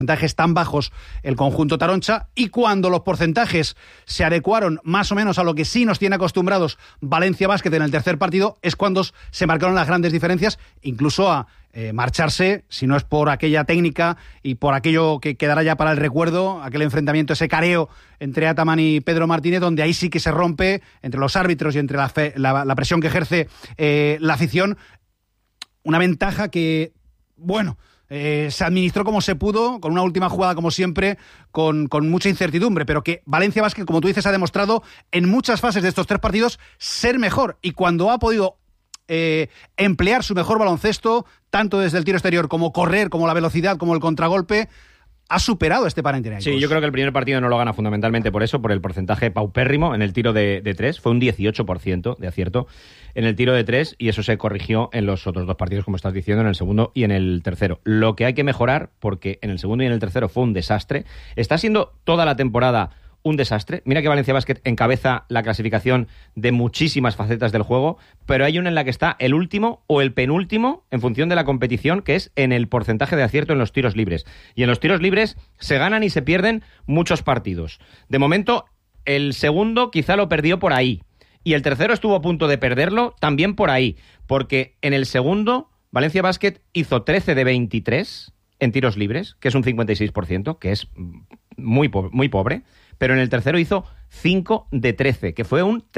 porcentajes tan bajos el conjunto taroncha, y cuando los porcentajes se adecuaron más o menos a lo que sí nos tiene acostumbrados Valencia Basket en el tercer partido, es cuando se marcaron las grandes diferencias, incluso a marcharse, si no es por aquella técnica y por aquello que quedará ya para el recuerdo, aquel enfrentamiento, ese careo entre Ataman y Pedro Martínez, donde ahí sí que se rompe entre los árbitros y entre la presión que ejerce la afición, una ventaja que, bueno, se administró como se pudo, con una última jugada como siempre, con mucha incertidumbre, pero que Valencia Basket, como tú dices, ha demostrado en muchas fases de estos 3 partidos ser mejor, y cuando ha podido emplear su mejor baloncesto, tanto desde el tiro exterior como correr, como la velocidad, como el contragolpe, ha superado este Panathinaikos. Sí, yo creo que el primer partido no lo gana fundamentalmente por eso, por el porcentaje paupérrimo en el tiro de 3. Fue un 18% de acierto en el tiro de 3, y eso se corrigió en los otros 2 partidos, como estás diciendo, en el segundo y en el tercero. Lo que hay que mejorar, porque en el segundo y en el tercero fue un desastre, está siendo toda la temporada un desastre. Mira que Valencia Basket encabeza la clasificación de muchísimas facetas del juego, pero hay una en la que está el último o el penúltimo en función de la competición, que es en el porcentaje de acierto en los tiros libres. Y en los tiros libres se ganan y se pierden muchos partidos. De momento, el segundo quizá lo perdió por ahí, y el tercero estuvo a punto de perderlo también por ahí, porque en el segundo Valencia Basket hizo 13 de 23 en tiros libres, que es un 56%, que es muy pobre, pero en el tercero hizo 5 de 13, que fue un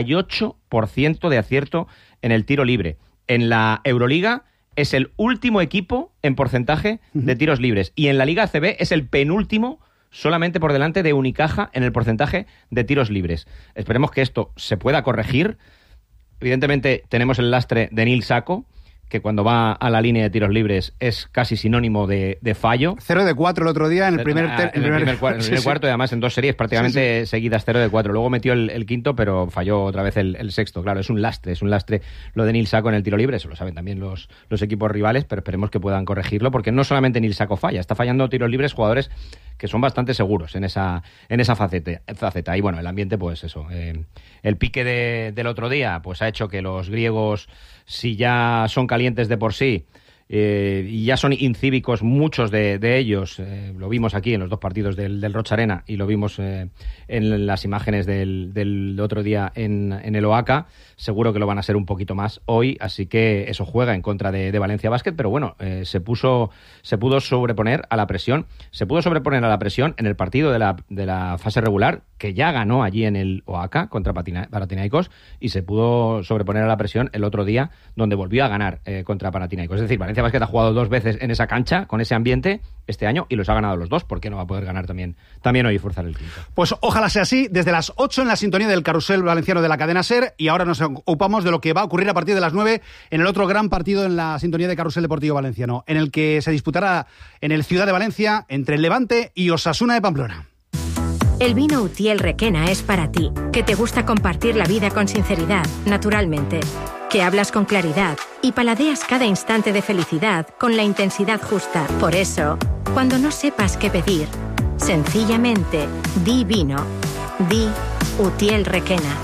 38% de acierto en el tiro libre. En la Euroliga es el último equipo en porcentaje de tiros libres, y en la Liga ACB es el penúltimo, solamente por delante de Unicaja en el porcentaje de tiros libres. Esperemos que esto se pueda corregir. Evidentemente tenemos el lastre de Neil Sacco, que cuando va a la línea de tiros libres es casi sinónimo de fallo. 0 de 4 el otro día en el primer cuarto, y además en 2 series prácticamente seguidas 0 de 4. Luego metió el quinto, pero falló otra vez el sexto. Claro, es un lastre lo de Neil Sacco en el tiro libre. Eso lo saben también los equipos rivales, pero esperemos que puedan corregirlo, porque no solamente Neil Sacco falla, está fallando tiros libres jugadores que son bastante seguros en esa faceta. Y bueno, el ambiente, pues eso. El pique del otro día pues ha hecho que los griegos, si ya son calientes de por sí, y ya son incívicos muchos de ellos, lo vimos aquí en los 2 partidos del Rocha Arena, y lo vimos en las imágenes del otro día en el Oaca. Seguro que lo van a ser un poquito más hoy, así que eso juega en contra de Valencia Basket, pero bueno, se pudo sobreponer a la presión. Se pudo sobreponer a la presión en el partido de la fase regular, que ya ganó allí en el Oaca contra Panathinaikos, y se pudo sobreponer a la presión el otro día, donde volvió a ganar contra Panathinaikos. Es decir, Valencia Basket ha jugado 2 veces en esa cancha, con ese ambiente, este año, y los ha ganado los 2. ¿Por qué no va a poder ganar también hoy y forzar el quinto? Pues ojalá sea así. Desde las 8 en la sintonía del carrusel valenciano de la cadena SER, y ahora nos ocupamos de lo que va a ocurrir a partir de las 9 en el otro gran partido en la sintonía de Carrusel Deportivo Valenciano, en el que se disputará en el Ciudad de Valencia entre el Levante y Osasuna de Pamplona. El vino Utiel Requena es para ti, que te gusta compartir la vida con sinceridad, naturalmente, que hablas con claridad y paladeas cada instante de felicidad con la intensidad justa. Por eso, cuando no sepas qué pedir, sencillamente di vino, di Utiel Requena.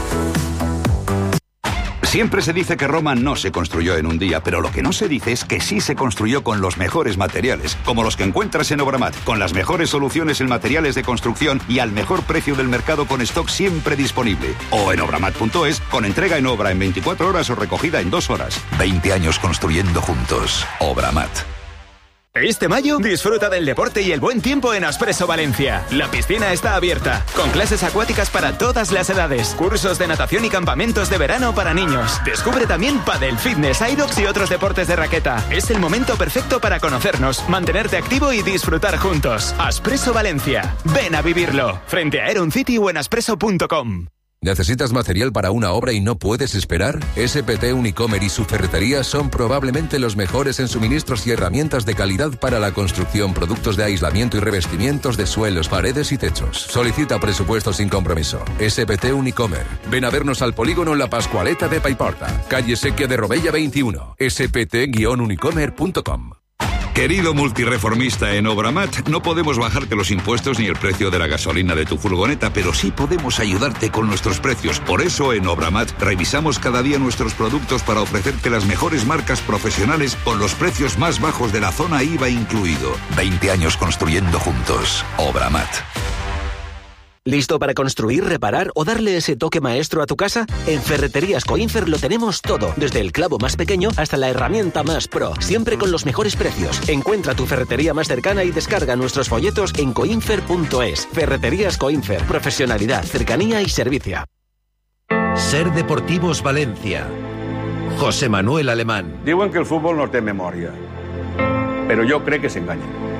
Siempre se dice que Roma no se construyó en un día, pero lo que no se dice es que sí se construyó con los mejores materiales, como los que encuentras en Obramat, con las mejores soluciones en materiales de construcción y al mejor precio del mercado, con stock siempre disponible. O en obramat.es, con entrega en obra en 24 horas o recogida en 2 horas. 20 años construyendo juntos. Obramat. Este mayo, disfruta del deporte y el buen tiempo en Aspresso Valencia. La piscina está abierta, con clases acuáticas para todas las edades, cursos de natación y campamentos de verano para niños. Descubre también pádel, fitness, aerox y otros deportes de raqueta. Es el momento perfecto para conocernos, mantenerte activo y disfrutar juntos. Aspresso Valencia. Ven a vivirlo. Frente a Aeron City o en aspresso.com. ¿Necesitas material para una obra y no puedes esperar? SPT Unicomer y su ferretería son probablemente los mejores en suministros y herramientas de calidad para la construcción, productos de aislamiento y revestimientos de suelos, paredes y techos. Solicita presupuesto sin compromiso. SPT Unicomer. Ven a vernos al polígono La Pascualeta de Paiporta, calle Sequia de Robella 21. spt-unicomer.com. Querido multireformista en Obramat, no podemos bajarte los impuestos ni el precio de la gasolina de tu furgoneta, pero sí podemos ayudarte con nuestros precios. Por eso en Obramat revisamos cada día nuestros productos para ofrecerte las mejores marcas profesionales con los precios más bajos de la zona IVA incluido. 20 años construyendo juntos. Obramat. ¿Listo para construir, reparar o darle ese toque maestro a tu casa? En Ferreterías Coinfer lo tenemos todo, desde el clavo más pequeño hasta la herramienta más pro, siempre con los mejores precios. Encuentra tu ferretería más cercana y descarga nuestros folletos en coinfer.es. Ferreterías Coinfer, profesionalidad, cercanía y servicio. Ser Deportivos Valencia. José Manuel Alemán. Diuen que el fútbol no té memòria, però jo crec que s'enganyen.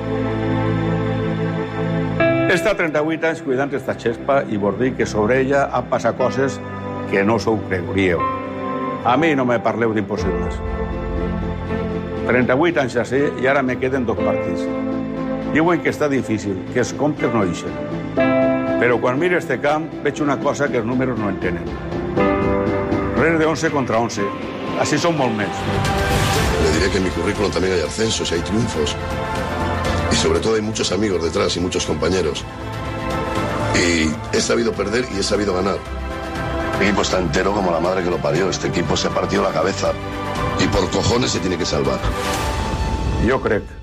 He estat 38 anys cuidant esta xespa i vos dic que sobre ella han passat coses que no s'ho creuríeu. A mi no me parleu d'impossibles. 38 anys així i ara me queden 2 partits. Diuen que està difícil, que els comptes no ixen. Però quan miro este camp veig una cosa que els números no entenen. Res de 11 contra 11. Así son molt més. Le diré que en mi currículum también hay ascensos y hay triunfos. Y sobre todo hay muchos amigos detrás y muchos compañeros. Y he sabido perder y he sabido ganar. El equipo está entero como la madre que lo parió. Este equipo se ha partido la cabeza. Y por cojones se tiene que salvar. Jo crec